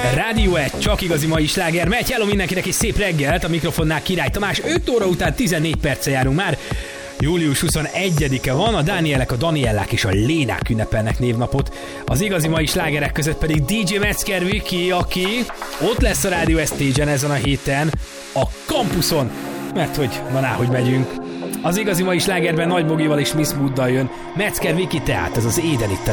Rádió 1, csak igazi mai sláger megy. Hello mindenkinek, és szép reggelt, a mikrofonnál Király Tamás. 5 óra után 14 perccel járunk már. Július 21-e van, a Dánielek, a Daniellák és a Lénák ünnepelnek névnapot. Az igazi mai slágerek között pedig DJ Metzger Viki, aki ott lesz a Rádió Stage-en ezen a héten, a kampuszon, mert hogy hogy megyünk. Az igazi mai slágerben Nagy Bogival és Miss Mooddal jön Metzger Viki, tehát ez az Éden itt